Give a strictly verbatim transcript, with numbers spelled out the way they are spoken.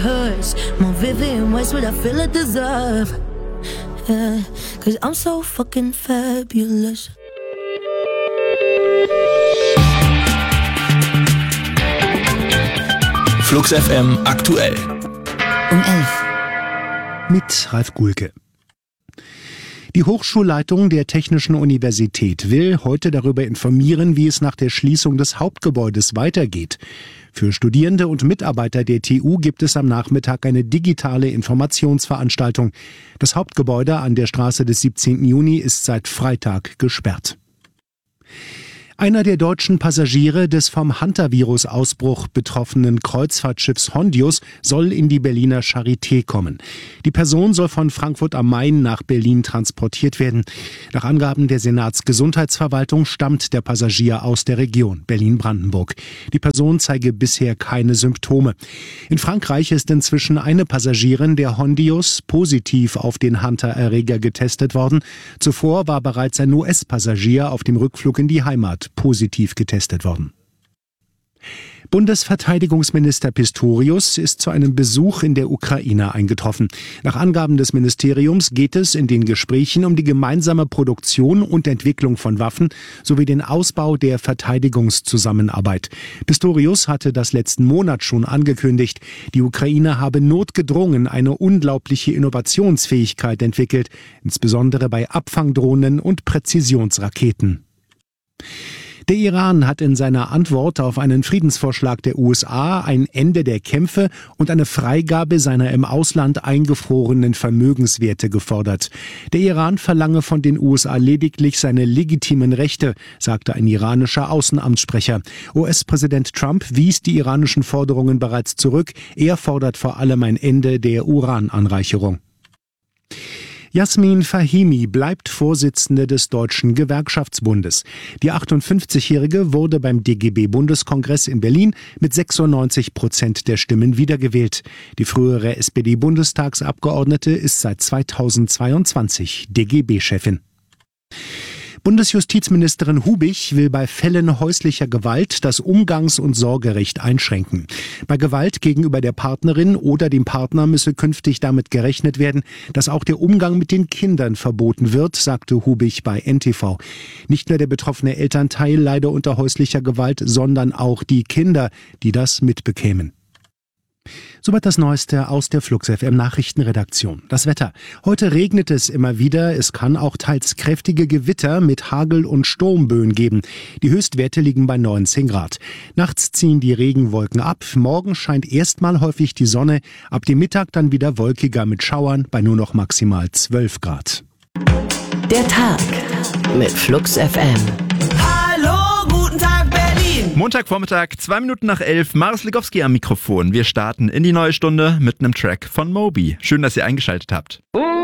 hurts more vivid in ways what I feel I deserve. Yeah, cause I'm so fucking fabulous. Flux F M aktuell. Um elf. Mit Ralf Gulke. Die Hochschulleitung der Technischen Universität will heute darüber informieren, wie es nach der Schließung des Hauptgebäudes weitergeht. Für Studierende und Mitarbeiter der T U gibt es am Nachmittag eine digitale Informationsveranstaltung. Das Hauptgebäude an der Straße des siebzehnten Juni ist seit Freitag gesperrt. Einer der deutschen Passagiere des vom Hantavirus-Ausbruch betroffenen Kreuzfahrtschiffs Hondius soll in die Berliner Charité kommen. Die Person soll von Frankfurt am Main nach Berlin transportiert werden. Nach Angaben der Senatsgesundheitsverwaltung stammt der Passagier aus der Region Berlin-Brandenburg. Die Person zeige bisher keine Symptome. In Frankreich ist inzwischen eine Passagierin der Hondius positiv auf den Hunter-Erreger getestet worden. Zuvor war bereits ein U S-Passagier auf dem Rückflug in die Heimat positiv getestet worden. Bundesverteidigungsminister Pistorius ist zu einem Besuch in der Ukraine eingetroffen. Nach Angaben des Ministeriums geht es in den Gesprächen um die gemeinsame Produktion und Entwicklung von Waffen sowie den Ausbau der Verteidigungszusammenarbeit. Pistorius hatte das letzten Monat schon angekündigt, die Ukraine habe notgedrungen eine unglaubliche Innovationsfähigkeit entwickelt, insbesondere bei Abfangdrohnen und Präzisionsraketen. Der Iran hat in seiner Antwort auf einen Friedensvorschlag der U S A ein Ende der Kämpfe und eine Freigabe seiner im Ausland eingefrorenen Vermögenswerte gefordert. Der Iran verlange von den U S A lediglich seine legitimen Rechte, sagte ein iranischer Außenamtssprecher. U S-Präsident Trump wies die iranischen Forderungen bereits zurück. Er fordert vor allem ein Ende der Urananreicherung. Jasmin Fahimi bleibt Vorsitzende des Deutschen Gewerkschaftsbundes. Die achtundfünfzigjährige wurde beim D G B-Bundeskongress in Berlin mit sechsundneunzig Prozent der Stimmen wiedergewählt. Die frühere S P D-Bundestagsabgeordnete ist seit zweitausendzweiundzwanzig D G B-Chefin. Bundesjustizministerin Hubich will bei Fällen häuslicher Gewalt das Umgangs- und Sorgerecht einschränken. Bei Gewalt gegenüber der Partnerin oder dem Partner müsse künftig damit gerechnet werden, dass auch der Umgang mit den Kindern verboten wird, sagte Hubich bei N T V. Nicht nur der betroffene Elternteil leide unter häuslicher Gewalt, sondern auch die Kinder, die das mitbekämen. Soweit das Neueste aus der Flux F M Nachrichtenredaktion. Das Wetter. Heute regnet es immer wieder. Es kann auch teils kräftige Gewitter mit Hagel- und Sturmböen geben. Die Höchstwerte liegen bei neunzehn Grad. Nachts ziehen die Regenwolken ab. Morgen scheint erstmal häufig die Sonne. Ab dem Mittag dann wieder wolkiger mit Schauern bei nur noch maximal zwölf Grad. Der Tag mit Flux F M. Montagvormittag, zwei Minuten nach elf, Maris Legowski am Mikrofon. Wir starten in die neue Stunde mit einem Track von Moby. Schön, dass ihr eingeschaltet habt.